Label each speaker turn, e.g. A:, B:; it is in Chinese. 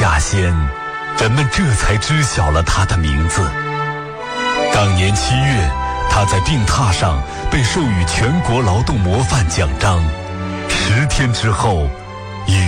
A: 下仙，人们这才知晓了他的名字。当年7月，他在病榻上被授予全国劳动模范奖章。10天之后，